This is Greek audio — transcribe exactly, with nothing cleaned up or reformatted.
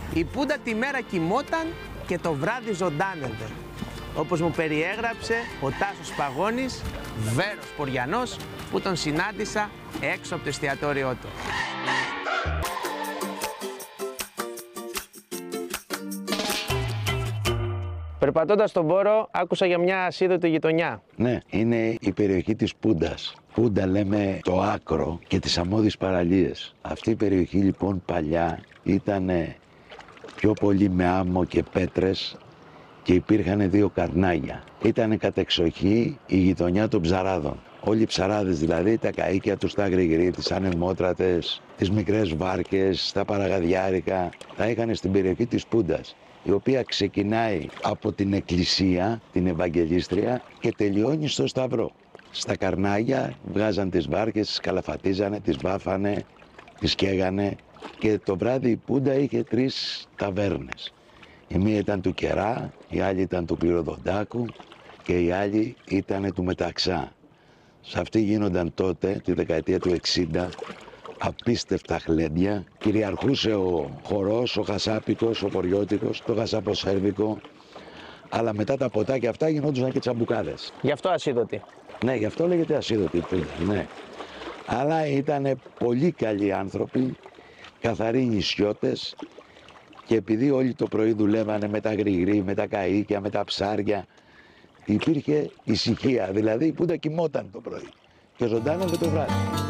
Η Πούντα τη μέρα κοιμόταν και το βράδυ ζωντάνευε. Όπως μου περιέγραψε ο Τάσος Παγώνης, Βέρος Ποριανός, που τον συνάντησα έξω από το εστιατόριό του. Περπατώντας στον Πόρο, άκουσα για μια ασίδωτη γειτονιά. Ναι, είναι η περιοχή της Πούντας. Πούντα λέμε το άκρο και τις αμμώδεις παραλίες. Αυτή η περιοχή λοιπόν παλιά ήταν πιο πολύ με άμμο και πέτρες και υπήρχαν δύο καρνάγια. Ήτανε κατεξοχή η γειτονιά των ψαράδων. Όλοι οι ψαράδες δηλαδή, τα καΐκια τους, τα γρηγρή, τις ανεμότρατες, τις μικρές βάρκες, τα παραγαδιάρικα, τα είχαν στην περιοχή της Πούντας, η οποία ξεκινάει από την εκκλησία, την Ευαγγελίστρια, και τελειώνει στο Σταυρό. Στα καρνάγια βγάζαν τις βάρκες, τις καλαφατίζανε, τις βάφανε, τις καίγανε, και το βράδυ η Πούντα είχε τρεις ταβέρνες. Η μία ήταν του Κερά, η άλλη ήταν του Κληροδοντάκου και η άλλη ήταν του Μεταξά. Σε αυτή γίνονταν τότε, τη δεκαετία του εξήντα, απίστευτα χλέντια. Κυριαρχούσε ο χορός, ο χασάπικος, ο ποριώτικος, το χασαποσέρβικο. Αλλά μετά τα ποτάκια αυτά γινόντουσαν και τσαμπουκάδες. Γι' αυτό ασίδωτη. Ναι, γι' αυτό λέγεται ασίδωτη η Πούντα, ναι. Αλλά ήταν πολύ καλοί άνθρωποι, καθαροί νησιώτες, και επειδή όλοι το πρωί δουλεύανε με τα γρηγρή, με τα καΐκια, με τα ψάρια, υπήρχε ησυχία. Δηλαδή η Πούντα κοιμόταν το πρωί και ζωντάνευε το βράδυ.